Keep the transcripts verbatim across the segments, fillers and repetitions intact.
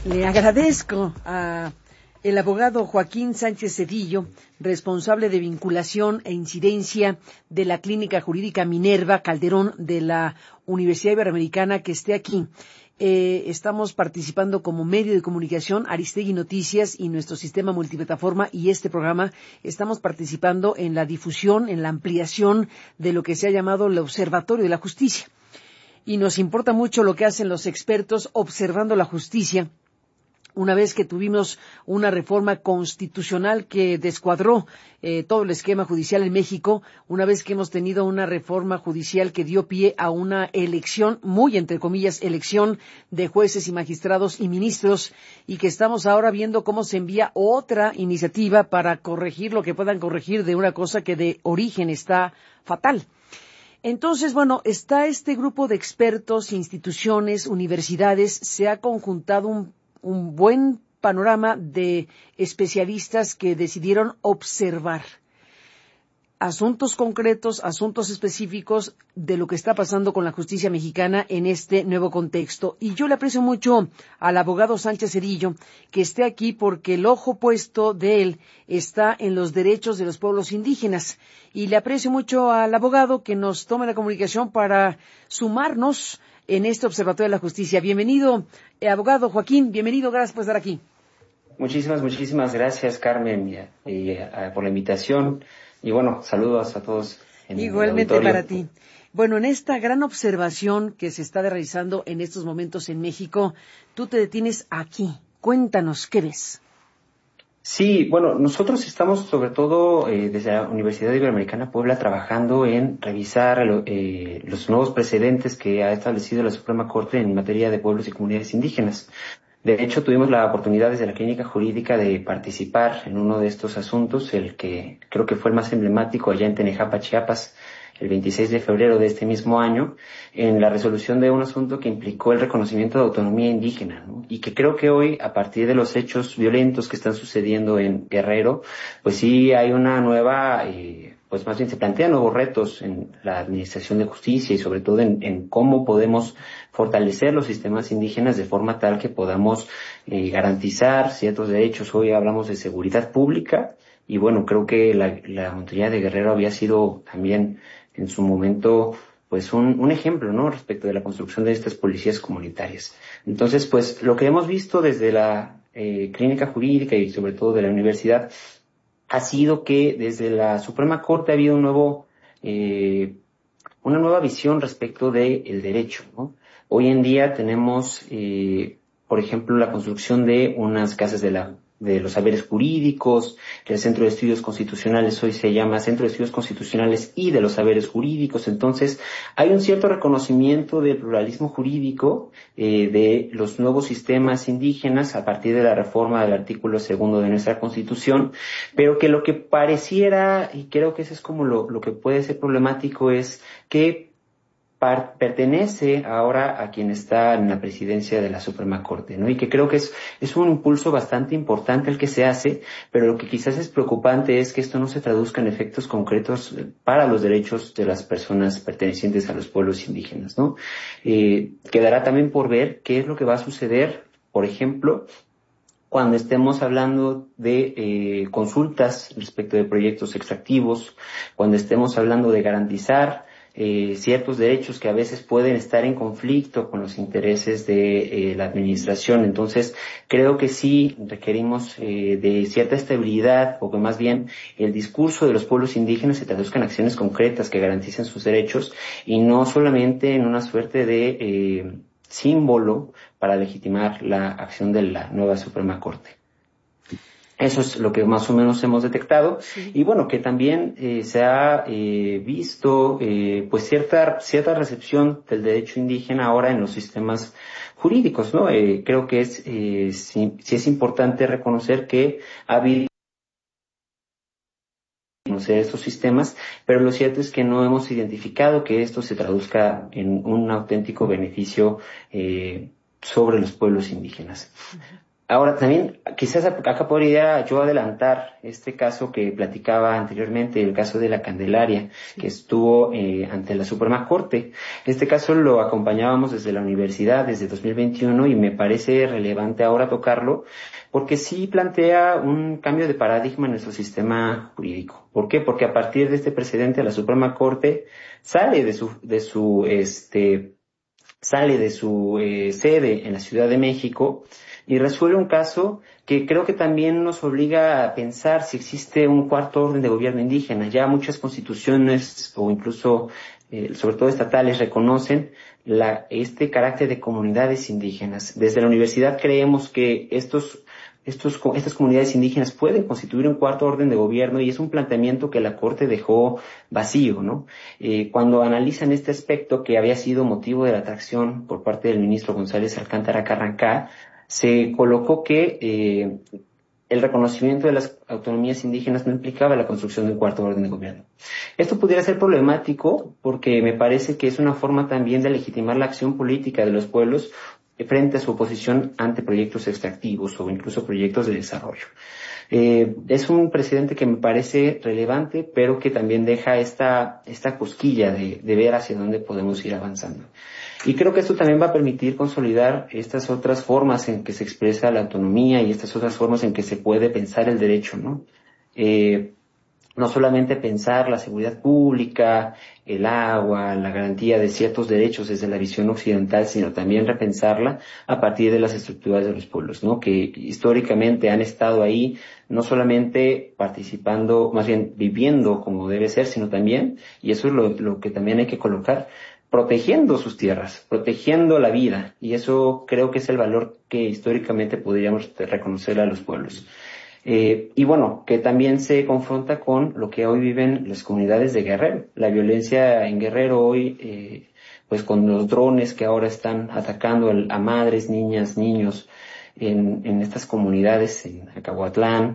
Le agradezco a el abogado Joaquín Sánchez Cedillo, responsable de vinculación e incidencia de la Clínica Jurídica Minerva Calderón de la Universidad Iberoamericana, que esté aquí. Eh, estamos participando como medio de comunicación, Aristegui Noticias y nuestro sistema multiplataforma y este programa, estamos participando en la difusión, en la ampliación de lo que se ha llamado el Observatorio de la Justicia. Y nos importa mucho lo que hacen los expertos observando la justicia. Una vez que tuvimos una reforma constitucional que descuadró eh, todo el esquema judicial en México, una vez que hemos tenido una reforma judicial que dio pie a una elección, muy entre comillas, elección de jueces y magistrados y ministros, y que estamos ahora viendo cómo se envía otra iniciativa para corregir lo que puedan corregir de una cosa que de origen está fatal. Entonces, bueno, está este grupo de expertos, instituciones, universidades, se ha conjuntado un un buen panorama de especialistas que decidieron observar asuntos concretos, asuntos específicos de lo que está pasando con la justicia mexicana en este nuevo contexto. Y yo le aprecio mucho al abogado Sánchez Cedillo que esté aquí porque el ojo puesto de él está en los derechos de los pueblos indígenas. Y le aprecio mucho al abogado que nos tome la comunicación para sumarnos en este Observatorio de la Justicia. Bienvenido, eh, abogado Joaquín, bienvenido, gracias por estar aquí. Muchísimas, muchísimas gracias, Carmen, y, y, y, por la invitación. Y bueno, saludos a todos en Igualmente el para ti. Bueno, en esta gran observación que se está realizando en estos momentos en México, tú te detienes aquí. Cuéntanos, ¿qué ves? Sí, bueno, nosotros estamos sobre todo eh, desde la Universidad Iberoamericana Puebla trabajando en revisar eh, los nuevos precedentes que ha establecido la Suprema Corte en materia de pueblos y comunidades indígenas. De hecho, tuvimos la oportunidad desde la Clínica Jurídica de participar en uno de estos asuntos, el que creo que fue el más emblemático allá en Tenejapa, Chiapas, el veintiséis de febrero de este mismo año, en la resolución de un asunto que implicó el reconocimiento de autonomía indígena, ¿no? Y que creo que hoy, a partir de los hechos violentos que están sucediendo en Guerrero, pues sí hay una nueva, eh, pues más bien se plantean nuevos retos en la administración de justicia y sobre todo en, en cómo podemos fortalecer los sistemas indígenas de forma tal que podamos eh, garantizar ciertos derechos. Hoy hablamos de seguridad pública y bueno, creo que la, la montaña de Guerrero había sido también en su momento pues un, un ejemplo, ¿no?, respecto de la construcción de estas policías comunitarias. Entonces, pues lo que hemos visto desde la eh, clínica jurídica y sobre todo de la universidad ha sido que desde la Suprema Corte ha habido un nuevo, eh, una nueva visión respecto del derecho, ¿no? Hoy en día tenemos, eh, por ejemplo, la construcción de unas casas de la de los saberes jurídicos, que el Centro de Estudios Constitucionales hoy se llama Centro de Estudios Constitucionales y de los Saberes Jurídicos. Entonces, hay un cierto reconocimiento del pluralismo jurídico, eh, de los nuevos sistemas indígenas a partir de la reforma del artículo segundo de nuestra Constitución, pero que lo que pareciera, y creo que eso es como lo, lo que puede ser problemático, es que pertenece ahora a quien está en la presidencia de la Suprema Corte, ¿no? Y que creo que es, es un impulso bastante importante el que se hace, pero lo que quizás es preocupante es que esto no se traduzca en efectos concretos para los derechos de las personas pertenecientes a los pueblos indígenas, ¿no? Eh, quedará también por ver qué es lo que va a suceder, por ejemplo, cuando estemos hablando de eh, consultas respecto de proyectos extractivos, cuando estemos hablando de garantizar Eh, ciertos derechos que a veces pueden estar en conflicto con los intereses de eh, la administración. Entonces, creo que sí requerimos eh, de cierta estabilidad, o que más bien el discurso de los pueblos indígenas se traduzca en acciones concretas que garanticen sus derechos y no solamente en una suerte de eh, símbolo para legitimar la acción de la nueva Suprema Corte. Eso es lo que más o menos hemos detectado. Sí. Y bueno, que también eh, se ha eh, visto eh, pues cierta cierta recepción del derecho indígena ahora en los sistemas jurídicos, ¿no? Eh, creo que es eh, sí, sí es importante reconocer que ha habido conocer estos sistemas, pero lo cierto es que no hemos identificado que esto se traduzca en un auténtico beneficio eh, sobre los pueblos indígenas. Uh-huh. Ahora también, quizás acá podría yo adelantar este caso que platicaba anteriormente, el caso de la Candelaria, que estuvo eh, ante la Suprema Corte. Este caso lo acompañábamos desde la universidad, desde dos mil veintiuno, y me parece relevante ahora tocarlo, porque sí plantea un cambio de paradigma en nuestro sistema jurídico. ¿Por qué? Porque a partir de este precedente, la Suprema Corte sale de su, de su, este, sale de su eh, sede en la Ciudad de México y resuelve un caso que creo que también nos obliga a pensar si existe un cuarto orden de gobierno indígena. Ya muchas constituciones o incluso, eh, sobre todo estatales, reconocen la, este carácter de comunidades indígenas. Desde la universidad creemos que estos Estos, estas comunidades indígenas pueden constituir un cuarto orden de gobierno y es un planteamiento que la Corte dejó vacío, ¿no? Eh, cuando analizan este aspecto que había sido motivo de la atracción por parte del ministro González Alcántara Carrancá, se colocó que eh, el reconocimiento de las autonomías indígenas no implicaba la construcción de un cuarto orden de gobierno. Esto pudiera ser problemático porque me parece que es una forma también de legitimar la acción política de los pueblos frente a su oposición ante proyectos extractivos o incluso proyectos de desarrollo. Eh, es un precedente que me parece relevante, pero que también deja esta, esta cosquilla de, de ver hacia dónde podemos ir avanzando. Y creo que esto también va a permitir consolidar estas otras formas en que se expresa la autonomía y estas otras formas en que se puede pensar el derecho, ¿no? Eh, no solamente pensar la seguridad pública, el agua, la garantía de ciertos derechos desde la visión occidental, sino también repensarla a partir de las estructuras de los pueblos, ¿no? Que históricamente han estado ahí, no solamente participando, más bien viviendo como debe ser, sino también, y eso es lo, lo que también hay que colocar, protegiendo sus tierras, protegiendo la vida, y eso creo que es el valor que históricamente podríamos reconocer a los pueblos. Eh, y bueno, que también se confronta con lo que hoy viven las comunidades de Guerrero. La violencia en Guerrero hoy, eh, pues con los drones que ahora están atacando el, a madres, niñas, niños en, en estas comunidades, en Acahuatlán,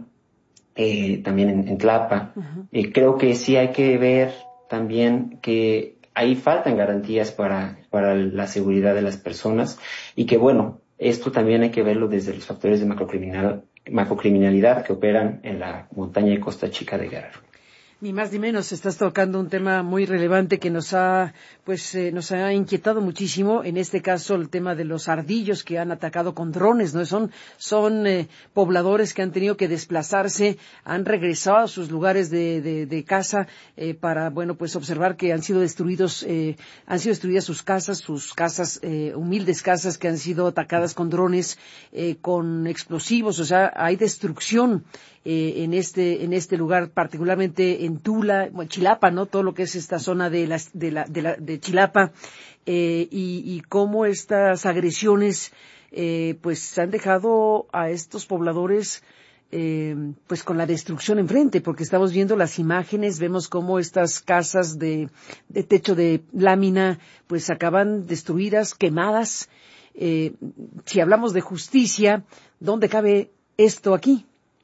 eh, también en, en Tlapa. Uh-huh. Eh, creo que sí hay que ver también que ahí faltan garantías para, para la seguridad de las personas y que bueno, esto también hay que verlo desde los factores de macrocriminal macrocriminalidad que operan en la montaña y costa chica de Guerrero. Ni más ni menos, estás tocando un tema muy relevante que nos ha, pues, eh, nos ha inquietado muchísimo. En este caso, el tema de los ardillos que han atacado con drones, ¿no? Son, son eh, pobladores que han tenido que desplazarse, han regresado a sus lugares de, de, de casa eh, para, bueno, pues, observar que han sido destruidos, eh, han sido destruidas sus casas, sus casas, eh, humildes casas que han sido atacadas con drones, eh, con explosivos, o sea, hay destrucción. Eh, en este en este lugar, particularmente en Tula, bueno, Chilapa, ¿no? Todo lo que es esta zona de las de la de, la, de Chilapa eh, y, y cómo estas agresiones eh, pues han dejado a estos pobladores eh, pues con la destrucción enfrente, porque estamos viendo las imágenes, vemos cómo estas casas de, de techo de lámina pues acaban destruidas, quemadas. Eh, si hablamos de justicia, ¿dónde cabe esto aquí?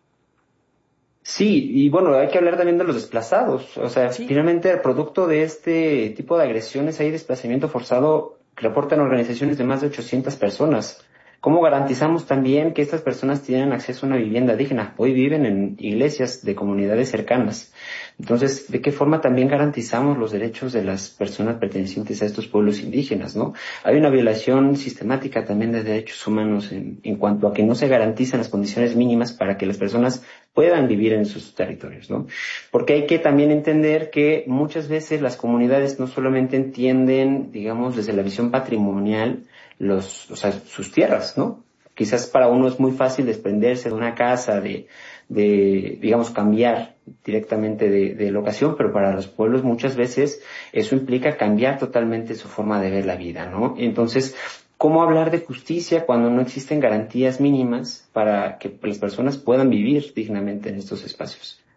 Sí, y bueno, hay que hablar también de los desplazados. O sea, sí. Finalmente, producto de este tipo de agresiones hay desplazamiento forzado que reportan organizaciones de más de ochocientas personas. ¿Cómo garantizamos también que estas personas tienen acceso a una vivienda digna? Hoy viven en iglesias de comunidades cercanas. Entonces, ¿de qué forma también garantizamos los derechos de las personas pertenecientes a estos pueblos indígenas, no? Hay una violación sistemática también de derechos humanos en, en cuanto a que no se garantizan las condiciones mínimas para que las personas puedan vivir en sus territorios, ¿no? Porque hay que también entender que muchas veces las comunidades no solamente entienden, digamos, desde la visión patrimonial, los, o sea, sus tierras, ¿no? Quizás para uno es muy fácil desprenderse de una casa, de, de, digamos, cambiar directamente de, de locación, pero para los pueblos muchas veces eso implica cambiar totalmente su forma de ver la vida, ¿no? Entonces, ¿cómo hablar de justicia cuando no existen garantías mínimas para que las personas puedan vivir dignamente en estos espacios?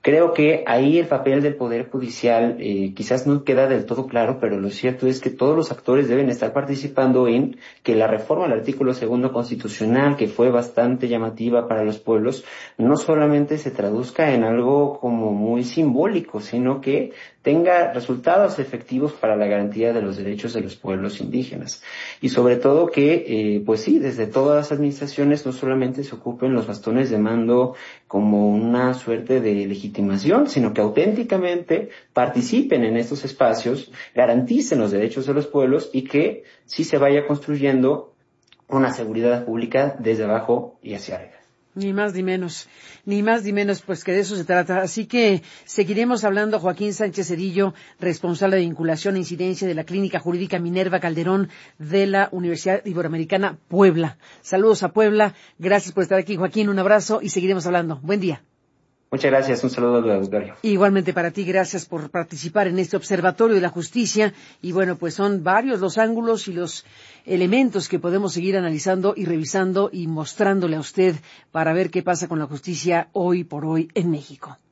Creo que ahí el papel del Poder Judicial eh, quizás no queda del todo claro, pero lo cierto es que todos los actores deben estar participando en que la reforma al artículo segundo constitucional, que fue bastante llamativa para los pueblos, no solamente se traduzca en algo como muy simbólico, sino que tenga resultados efectivos para la garantía de los derechos de los pueblos indígenas. Y sobre todo que, eh, pues sí, desde todas las administraciones no solamente se ocupen los bastones de mando como una suerte de legitimación, sino que auténticamente participen en estos espacios, garanticen los derechos de los pueblos y que sí se vaya construyendo una seguridad pública desde abajo y hacia arriba. Ni más ni menos, ni más ni menos, pues que de eso se trata. Así que seguiremos hablando. Joaquín Sánchez Cedillo, responsable de vinculación e incidencia de la Clínica Jurídica Minerva Calderón de la Universidad Iberoamericana Puebla. Saludos a Puebla. Gracias por estar aquí, Joaquín. Un abrazo y seguiremos hablando. Buen día. Muchas gracias, un saludo al auditorio. Igualmente para ti, gracias por participar en este Observatorio de la Justicia. Y bueno, pues son varios los ángulos y los elementos que podemos seguir analizando y revisando y mostrándole a usted para ver qué pasa con la justicia hoy por hoy en México.